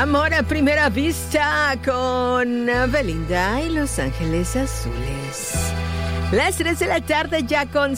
Amor a primera vista con Belinda y Los Ángeles Azules. Las 3 de la tarde ya con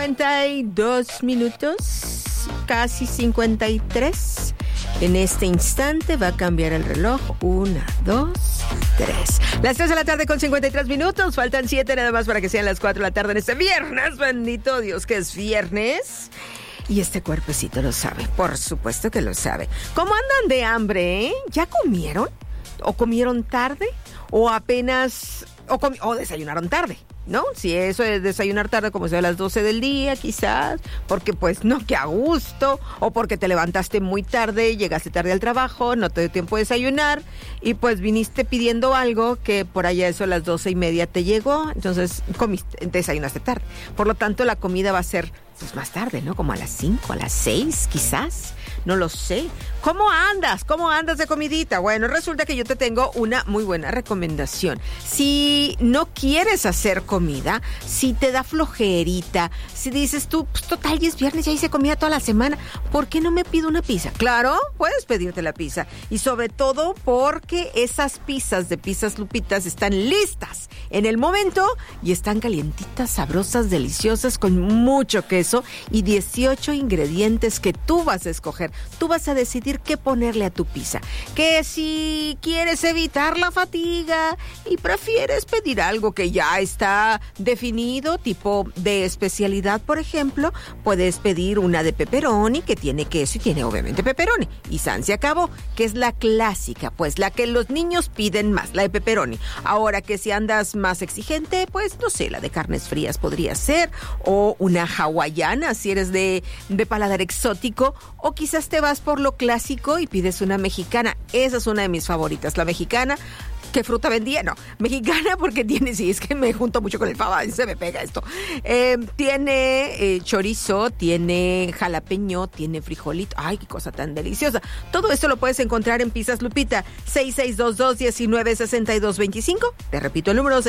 52 minutos, casi 53. En este instante va a cambiar el reloj. 1, 2, 3. Las 3 de la tarde con 53 minutos. Faltan 7 nada más para que sean las 4 de la tarde en este viernes. Bendito Dios que es viernes. Y este cuerpecito lo sabe, por supuesto que lo sabe. ¿Cómo andan de hambre, ¿Ya comieron? ¿O comieron tarde? ¿O apenas... o desayunaron tarde? ¿No? Si eso es desayunar tarde, como sea a las 12 del día, quizás, porque pues no, que a gusto, o porque te levantaste muy tarde, llegaste tarde al trabajo, no te dio tiempo de desayunar, y pues viniste pidiendo algo que por allá eso a las 12:30 te llegó, entonces desayunaste tarde. Por lo tanto, la comida va a ser pues más tarde, ¿no? Como a las 5, a las 6, quizás. No lo sé. ¿Cómo andas? ¿Cómo andas de comidita? Bueno, resulta que yo te tengo una muy buena recomendación. Si no quieres hacer comida, si te da flojerita, si dices tú, pues total, ya es viernes, ya hice comida toda la semana, ¿por qué no me pido una pizza? Claro, puedes pedirte la pizza. Y sobre todo porque esas pizzas de Pizzas Lupitas están listas en el momento y están calientitas, sabrosas, deliciosas, con mucho queso y 18 ingredientes que tú vas a escoger. Tú vas a decidir qué ponerle a tu pizza. Que si quieres evitar la fatiga y prefieres pedir algo que ya está definido, tipo de especialidad, por ejemplo, puedes pedir una de pepperoni que tiene queso y tiene obviamente pepperoni. Y se acabó, que es la clásica, pues la que los niños piden más, la de pepperoni. Ahora que si andas más exigente, pues no sé, la de carnes frías podría ser, o una hawaiana si eres de paladar exótico, o quizás te vas por lo clásico y pides una mexicana. Esa es una de mis favoritas, la mexicana. ¿Qué fruta vendía? No, mexicana porque tiene, sí, es que me junto mucho con el fava, se me pega esto. Tiene chorizo, tiene jalapeño, tiene frijolito. Ay, qué cosa tan deliciosa. Todo esto lo puedes encontrar en Pizzas Lupita, 6622-196225. Te repito el número,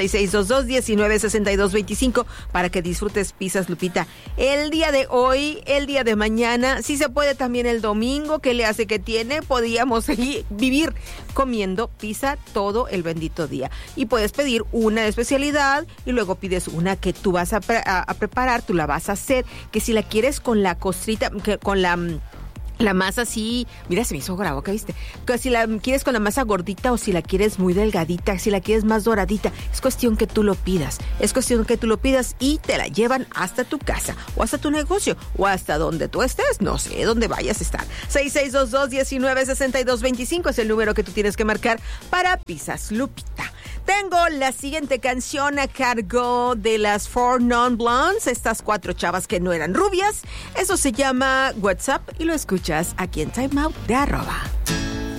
6622-196225, para que disfrutes Pizzas Lupita el día de hoy, el día de mañana. Si se puede también el domingo, ¿qué le hace que tiene? Podríamos seguir vivir comiendo pizza todo el bendito día. Y puedes pedir una de especialidad y luego pides una que tú vas a preparar, tú la vas a hacer, que si la quieres con la costrita, con la masa así, mira, se me hizo agua la boca, ¿viste? Que si la quieres con la masa gordita o si la quieres muy delgadita, si la quieres más doradita, es cuestión que tú lo pidas. Es cuestión que tú lo pidas y te la llevan hasta tu casa o hasta tu negocio o hasta donde tú estés, no sé dónde vayas a estar. 6622-196225 es el número que tú tienes que marcar para Pizzas Lupita. Tengo la siguiente canción a cargo de las 4 Non-Blondes, estas 4 chavas que no eran rubias. Eso se llama WhatsApp y lo escuchas aquí en Time Out de @.